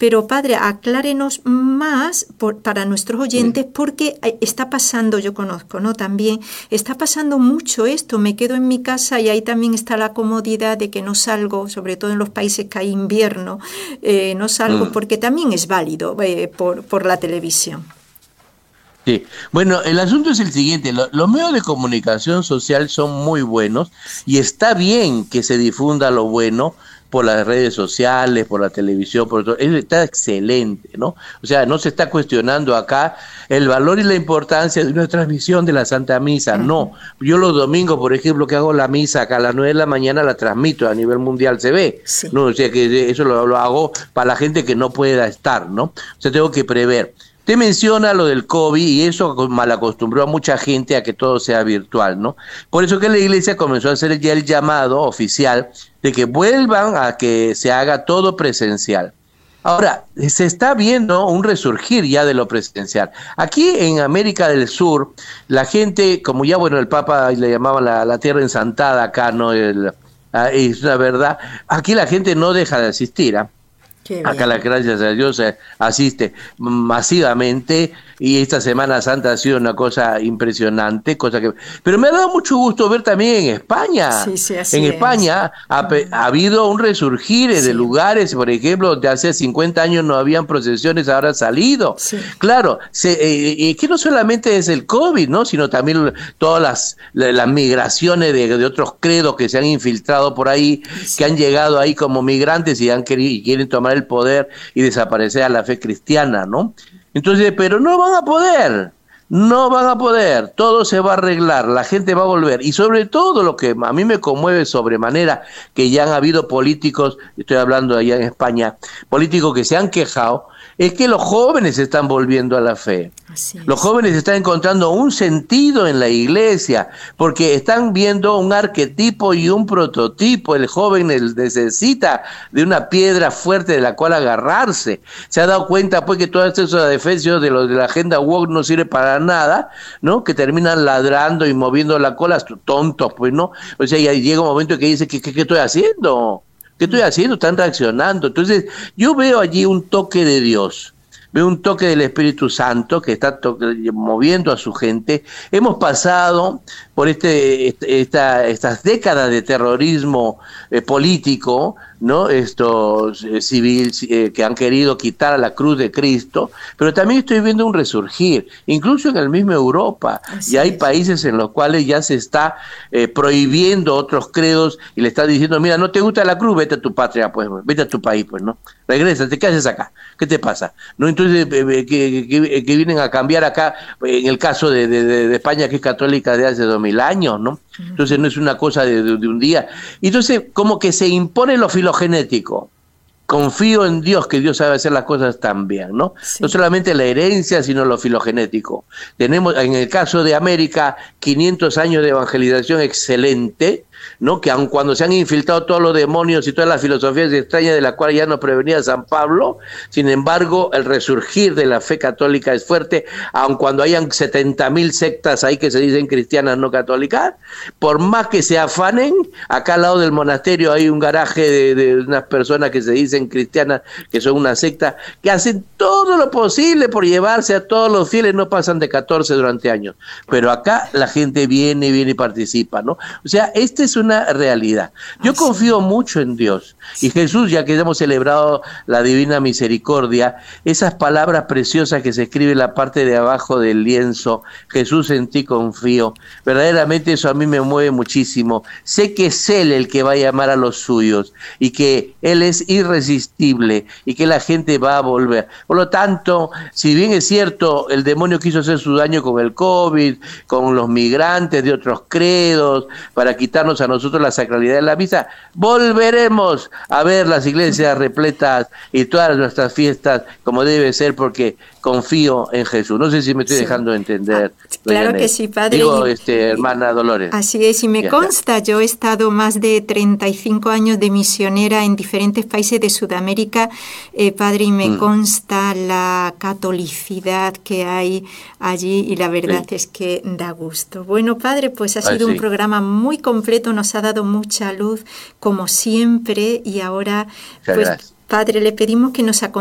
Pero padre, aclárenos más para nuestros oyentes, porque está pasando, yo conozco, ¿no? También está pasando mucho esto, me quedo en mi casa y ahí también está la comodidad de que no salgo, sobre todo en los países que hay invierno, no salgo porque también es válido por la televisión. Sí, bueno, el asunto es el siguiente, los medios de comunicación social son muy buenos y está bien que se difunda lo bueno por las redes sociales, por la televisión, por todo, eso está excelente, ¿no? O sea, no se está cuestionando acá el valor y la importancia de una transmisión de la Santa Misa, no. Yo los domingos, por ejemplo, que hago la misa acá a las 9 de la mañana, la transmito, a nivel mundial se ve, Sí. ¿no? O sea, que eso lo hago para la gente que no pueda estar, ¿no? O sea, tengo que prever. Te menciona lo del COVID y eso malacostumbró a mucha gente a que todo sea virtual, ¿no? Por eso que la iglesia comenzó a hacer ya el llamado oficial de que vuelvan a que se haga todo presencial. Ahora, se está viendo un resurgir ya de lo presencial. Aquí en América del Sur, la gente, como ya, bueno, el Papa le llamaban la tierra ensantada acá, ¿no? Es una verdad. Aquí la gente no deja de asistir, ¿ah? Qué Acá, bien. gracias a Dios, asiste masivamente y esta Semana Santa ha sido una cosa impresionante, pero me ha dado mucho gusto ver también en España. Sí, sí, En así es. España ha habido un resurgir de Sí, lugares, por ejemplo, donde hace 50 años no habían procesiones, ahora han salido. sí, Claro, que no solamente es el COVID, ¿no? Sino también todas las migraciones de otros credos que se han infiltrado por ahí, que han sí. llegado ahí como migrantes y han querido y quieren tomar el poder y desaparecer a la fe cristiana, ¿no? Entonces, pero no van a poder, no van a poder, todo se va a arreglar, la gente va a volver. Y sobre todo lo que a mí me conmueve sobremanera, que ya han habido políticos, estoy hablando allá en España, políticos que se han quejado, es que los jóvenes están volviendo a la fe. Así Los es. jóvenes están encontrando un sentido en la iglesia porque están viendo un arquetipo y un prototipo. El joven necesita de una piedra fuerte de la cual agarrarse. Se ha dado cuenta pues que todos esos defensores de los de la agenda woke no sirve para nada, ¿no? Que terminan ladrando y moviendo la cola, tontos, pues, ¿no? O sea, ya llega un momento que dice, ¿qué estoy haciendo? ¿Qué estoy haciendo? Están reaccionando. Entonces, yo veo allí un toque de Dios. Veo un toque del Espíritu Santo que está moviendo a su gente. Hemos pasado por estas décadas de terrorismo político, ¿no? Estos civil que han querido quitar a la cruz de Cristo, pero también estoy viendo un resurgir, incluso en el mismo Europa. Y Así hay es. países en los cuales ya se está prohibiendo otros credos y le está diciendo, mira, no te gusta la cruz, vete a tu patria, pues, vete a tu país, pues, ¿no? Regrésate, ¿qué haces acá? ¿Qué te pasa? ¿No? Entonces, que vienen a cambiar acá, en el caso de España, que es católica de hace 2000 años, ¿no? Entonces no es una cosa de un día. Entonces, como que se impone lo filogenético. Confío en Dios, que Dios sabe hacer las cosas tan bien, ¿no? No Sí. solamente la herencia, sino lo filogenético. Tenemos, en el caso de América, 500 años de evangelización excelente, ¿no? Que aun cuando se han infiltrado todos los demonios y todas las filosofías extrañas de las cuales ya nos prevenía San Pablo, sin embargo, el resurgir de la fe católica es fuerte, aun cuando hayan 70.000 sectas ahí que se dicen cristianas no católicas, por más que se afanen, acá al lado del monasterio hay un garaje de unas personas que se dicen cristianas, que son una secta, que hacen todo lo posible por llevarse a todos los fieles, no pasan de 14 durante años, pero acá la gente viene y participa, ¿no? O sea, esta es una realidad. Yo Así confío mucho en Dios y es. Jesús, ya que hemos celebrado la Divina Misericordia, esas palabras preciosas que se escribe en la parte de abajo del lienzo, Jesús, en ti confío, verdaderamente eso a mí me mueve muchísimo. Sé que es Él el que va a llamar a los suyos y que Él es irresistible y que la gente va a volver. Por lo tanto, si bien es cierto, el demonio quiso hacer su daño con el COVID, con los migrantes de otros credos, para quitarnos a nosotros la sacralidad de la misa, volveremos a ver las iglesias repletas y todas nuestras fiestas como debe ser, porque confío en Jesús. No sé si me estoy Sí. dejando Ah, entender, doña claro que Nel. sí, padre. Digo, Y hermana Dolores. así es, y me Ya. consta, yo he estado más de 35 años de misionera en diferentes países de Sudamérica, padre, y me Mm, consta la catolicidad que hay allí y la verdad sí, es que da gusto. Bueno, padre, pues ha sido un así. programa muy completo, nos ha dado mucha luz como siempre y ahora, Muchas pues, gracias. padre, le pedimos que nos acompañe